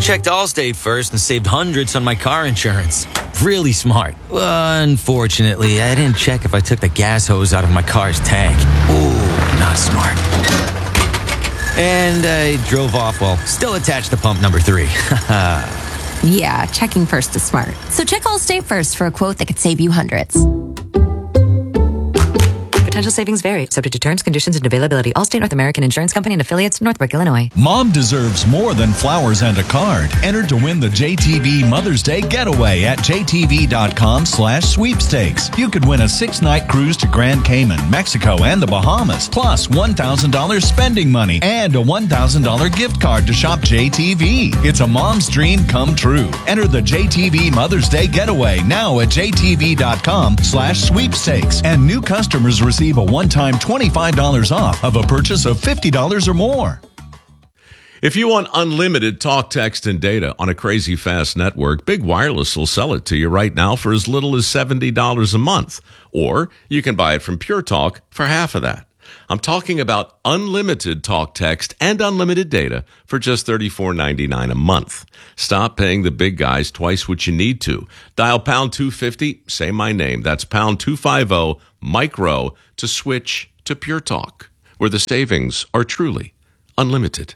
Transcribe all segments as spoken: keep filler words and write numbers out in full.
checked Allstate first and saved hundreds on my car insurance. Really smart. Unfortunately, I didn't check if I took the gas hose out of my car's tank. Ooh, not smart. And I drove off while still attached to pump number three. Yeah, checking first is smart. So check Allstate first for a quote that could save you hundreds. Potential savings vary, subject to terms, conditions, and availability. Allstate North American Insurance Company and affiliates, Northbrook, Illinois. Mom deserves more than flowers and a card. Enter to win the J T V Mother's Day Getaway at jtv.com slash sweepstakes. You could win a six-night cruise to Grand Cayman, Mexico, and the Bahamas, plus one thousand dollars spending money and a one thousand dollars gift card to shop J T V. It's a mom's dream come true. Enter the J T V Mother's Day Getaway now at jtv.com slash sweepstakes. And new customers receive a one-time twenty-five dollars off of a purchase of fifty dollars or more. If you want unlimited talk, text, and data on a crazy fast network, Big Wireless will sell it to you right now for as little as seventy dollars a month. Or you can buy it from Pure Talk for half of that. I'm talking about unlimited talk, text, and unlimited data for just thirty-four ninety-nine a month. Stop paying the big guys twice what you need to. Dial pound two fifty, say my name. That's pound two fifty, micro, to switch to Pure Talk, where the savings are truly unlimited.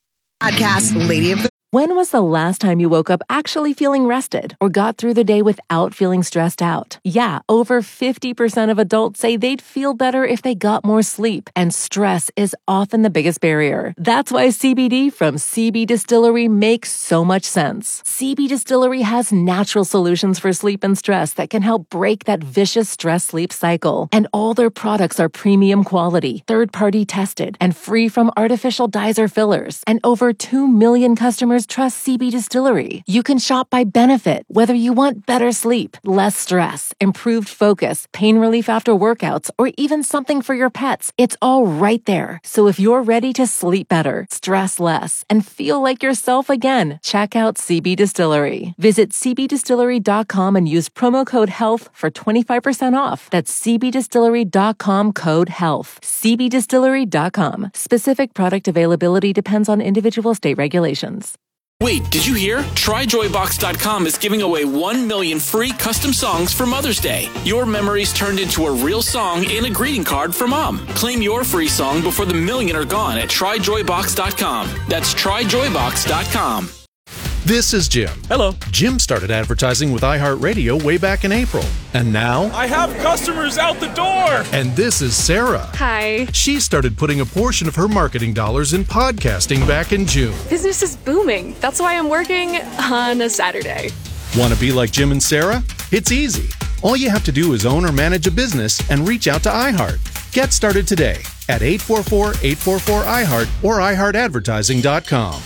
Podcast Lady of the... When was the last time you woke up actually feeling rested or got through the day without feeling stressed out? Yeah, over fifty percent of adults say they'd feel better if they got more sleep, and stress is often the biggest barrier. That's why C B D from C B Distillery makes so much sense. C B Distillery has natural solutions for sleep and stress that can help break that vicious stress-sleep cycle. And all their products are premium quality, third-party tested, and free from artificial dyes or fillers. And over two million customers trust C B Distillery. You can shop by benefit, whether you want better sleep, less stress, improved focus, pain relief after workouts, or even something for your pets. It's all right there. So if you're ready to sleep better, stress less, and feel like yourself again, check out C B Distillery. Visit c b distillery dot com and use promo code HEALTH for twenty-five percent off. That's c b distillery dot com code HEALTH. c b distillery dot com. Specific product availability depends on individual state regulations. Wait, did you hear? try joy box dot com is giving away one million free custom songs for Mother's Day. Your memories turned into a real song and a greeting card for Mom. Claim your free song before the million are gone at try joy box dot com. That's try joy box dot com. This is Jim. Hello. Jim started advertising with iHeartRadio way back in April. And now... I have customers out the door! And this is Sarah. Hi. She started putting a portion of her marketing dollars in podcasting back in June. Business is booming. That's why I'm working on a Saturday. Want to be like Jim and Sarah? It's easy. All you have to do is own or manage a business and reach out to iHeart. Get started today at eight four four, eight four four, I heart or i heart advertising dot com.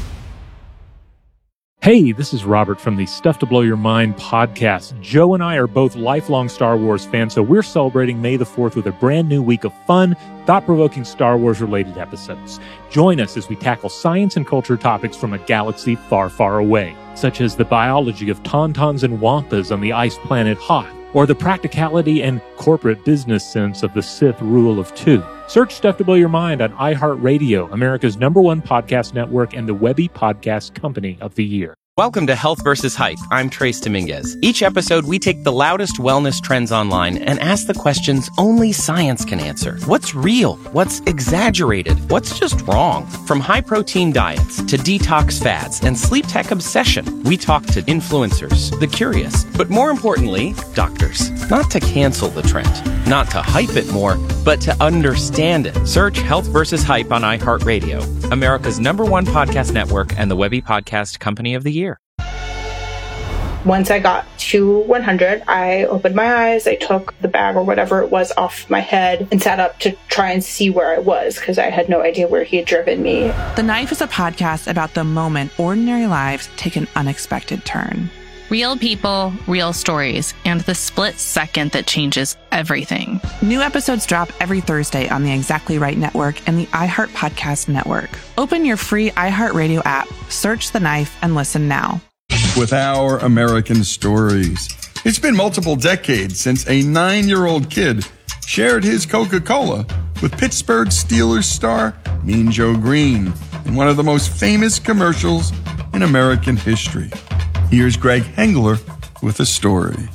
Hey, this is Robert from the Stuff to Blow Your Mind podcast. Joe and I are both lifelong Star Wars fans, so we're celebrating May the fourth with a brand new week of fun, thought-provoking Star Wars-related episodes. Join us as we tackle science and culture topics from a galaxy far, far away, such as the biology of tauntauns and wampas on the ice planet Hoth, or the practicality and corporate business sense of the Sith rule of two. Search Stuff to Blow Your Mind on iHeartRadio, America's number one podcast network and the Webby Podcast Company of the Year. Welcome to Health versus Hype. I'm Trace Dominguez. Each episode, we take the loudest wellness trends online and ask the questions only science can answer. What's real? What's exaggerated? What's just wrong? From high-protein diets to detox fads and sleep tech obsession, we talk to influencers, the curious, but more importantly, doctors. Not to cancel the trend, not to hype it more, but to understand it. Search Health versus Hype on iHeartRadio, America's number one podcast network and the Webby Podcast Company of the Year. Once I got to one hundred, I opened my eyes, I took the bag or whatever it was off my head and sat up to try and see where I was because I had no idea where he had driven me. The Knife is a podcast about the moment ordinary lives take an unexpected turn. Real people, real stories, and the split second that changes everything. New episodes drop every Thursday on the Exactly Right Network and the iHeart Podcast Network. Open your free iHeartRadio app, search The Knife, and listen now. With Our American Stories. It's been multiple decades since a nine-year-old kid shared his Coca-Cola with Pittsburgh Steelers star Mean Joe Green in one of the most famous commercials in American history. Here's Greg Hengler with a story.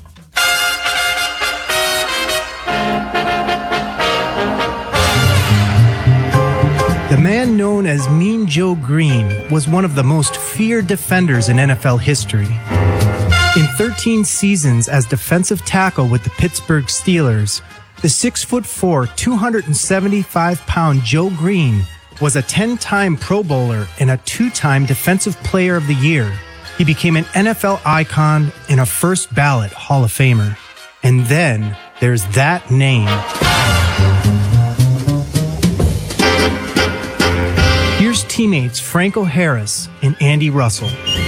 The man known as Mean Joe Green was one of the most feared defenders in N F L history. In thirteen seasons as defensive tackle with the Pittsburgh Steelers, the six foot four, two hundred seventy-five pound Joe Green was a ten-time Pro Bowler and a two-time Defensive Player of the Year. He became an N F L icon and a first ballot Hall of Famer. And then there's that name. Here's teammates Franco Harris and Andy Russell.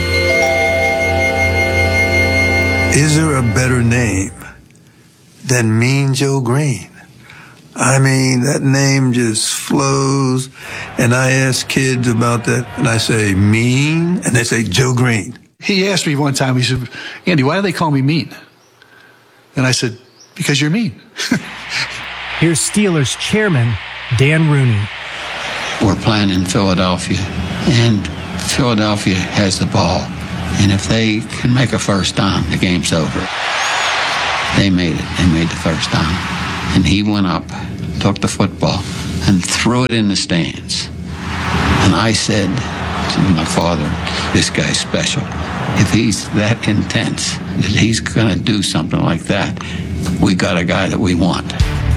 Is there a better name than Mean Joe Green? I mean, that name just flows. And I ask kids about that, and I say, mean? And they say, Joe Green. He asked me one time, he said, Andy, why do they call me mean? And I said, because you're mean. Here's Steelers chairman Dan Rooney. We're playing in Philadelphia, and Philadelphia has the ball. And if they can make a first down, the game's over. They made it. They made the first down. And he went up, took the football, and threw it in the stands. And I said to my father, this guy's special. If he's that intense, that he's going to do something like that, we got a guy that we want.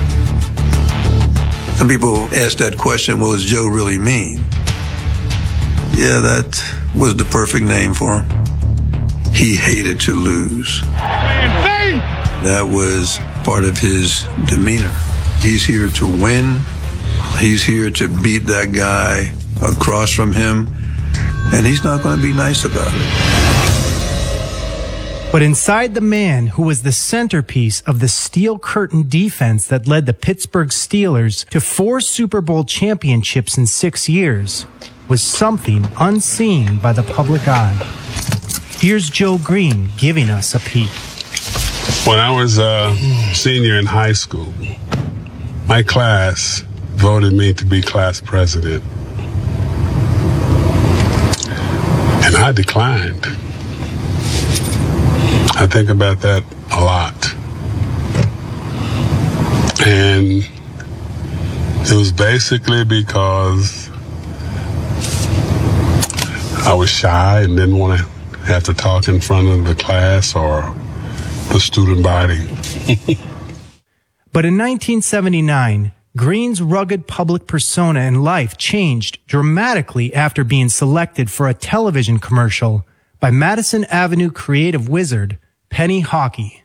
Some people ask that question, what does Joe really mean? Yeah, that was the perfect name for him. He hated to lose. That was part of his demeanor. He's here to win. He's here to beat that guy across from him. And he's not going to be nice about it. But inside the man who was the centerpiece of the steel curtain defense that led the Pittsburgh Steelers to four Super Bowl championships in six years was something unseen by the public eye. Here's Joe Green giving us a peek. When I was a senior in high school, my class voted me to be class president. And I declined. I think about that a lot. And it was basically because I was shy and didn't want to have to talk in front of the class or the student body. But in nineteen seventy-nine, Green's rugged public persona and life changed dramatically after being selected for a television commercial by Madison Avenue creative wizard Penny Hawkey.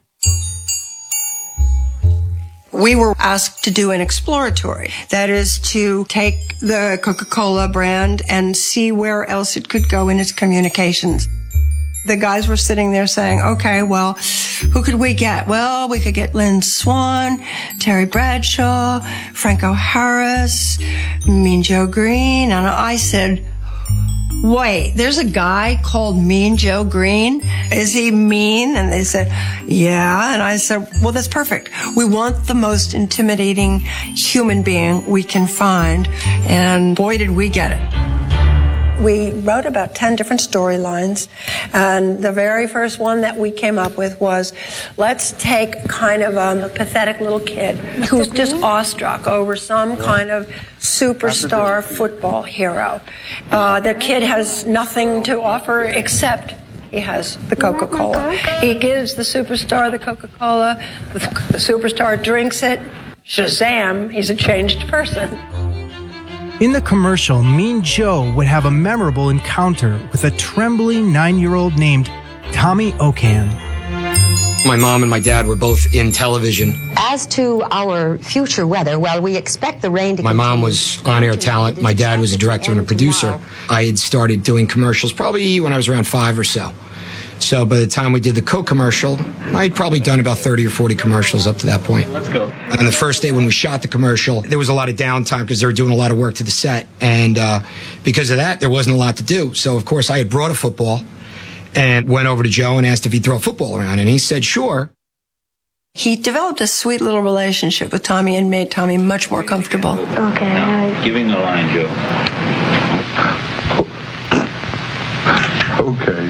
We were asked to do an exploratory. That is to take the Coca-Cola brand and see where else it could go in its communications. The guys were sitting there saying, okay, well, who could we get? Well, we could get Lynn Swann, Terry Bradshaw, Franco Harris, Mean Joe Green. And I said, wait, there's a guy called Mean Joe Green? Is he mean? And they said, yeah. And I said, well, that's perfect. We want the most intimidating human being we can find. And boy, did we get it. We wrote about ten different storylines, and the very first one that we came up with was, let's take kind of um, a pathetic little kid who's just awestruck over some kind of superstar football hero. Uh, the kid has nothing to offer except he has the Coca-Cola. He gives the superstar the Coca-Cola, the, the superstar drinks it, shazam, he's a changed person. In the commercial, Mean Joe would have a memorable encounter with a trembling nine-year-old named Tommy Okan. My mom and my dad were both in television. As to our future weather, well, we expect the rain to My continue. mom was on-air talent. My dad was a director and a producer. I had started doing commercials probably when I was around five or so. So by the time we did the Coke commercial, I'd probably done about thirty or forty commercials up to that point. Let's go. And the first day when we shot the commercial, there was a lot of downtime because they were doing a lot of work to the set. And uh, because of that, there wasn't a lot to do. So, of course, I had brought a football and went over to Joe and asked if he'd throw a football around. And he said, sure. He developed a sweet little relationship with Tommy and made Tommy much more comfortable. Okay. Now, giving the line, Joe. Okay.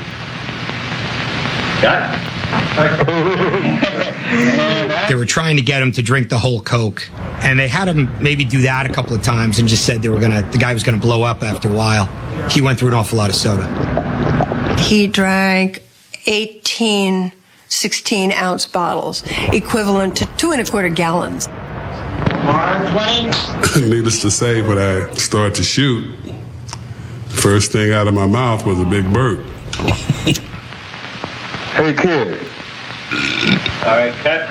Got it. They were trying to get him to drink the whole Coke, and they had him maybe do that a couple of times and just said they were gonna, the guy was gonna blow up after a while. He went through an awful lot of soda. He drank eighteen sixteen ounce bottles, equivalent to two and a quarter gallons. Needless to say, when I started to shoot, first thing out of my mouth was a big burp. Hey, kid. All right, cut.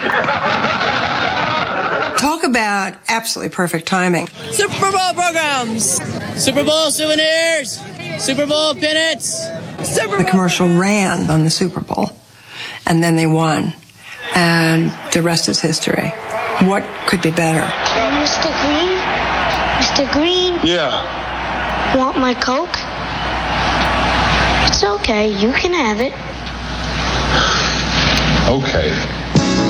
Talk about absolutely perfect timing. Super Bowl programs, Super Bowl souvenirs, Super Bowl pennants. Super The commercial ran on the Super Bowl, and then they won, and the rest is history. What could be better? Mister Green? Mister Green? Yeah. Want my Coke? It's okay, you can have it. Okay.